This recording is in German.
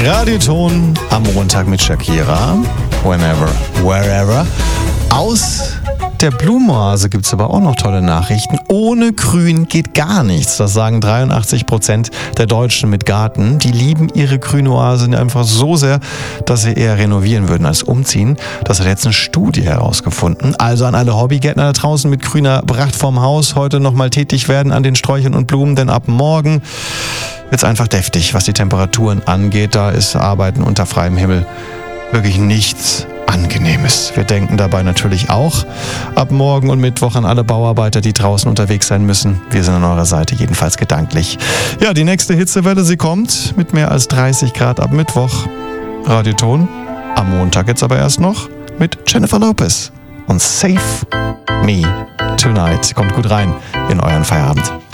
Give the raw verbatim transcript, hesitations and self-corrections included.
Radioton am Montag mit Shakira. Whenever, wherever. Aus der Blumenoase gibt es aber auch noch tolle Nachrichten. Ohne Grün geht gar nichts. Das sagen dreiundachtzig Prozent der Deutschen mit Garten. Die lieben ihre Grünoase einfach so sehr, dass sie eher renovieren würden als umziehen. Das hat jetzt eine Studie herausgefunden. Also an alle Hobbygärtner da draußen mit grüner Pracht vorm Haus heute nochmal tätig werden an den Sträuchern und Blumen, denn ab morgen wird es einfach deftig, was die Temperaturen angeht. Da ist Arbeiten unter freiem Himmel wirklich nichts Angenehmes. Wir denken dabei natürlich auch ab morgen und Mittwoch an alle Bauarbeiter, die draußen unterwegs sein müssen. Wir sind an eurer Seite, jedenfalls gedanklich. Ja, die nächste Hitzewelle, sie kommt mit mehr als dreißig Grad ab Mittwoch. Radioton am Montag jetzt aber erst noch mit Jennifer Lopez und Save Me Tonight. Kommt gut rein in euren Feierabend.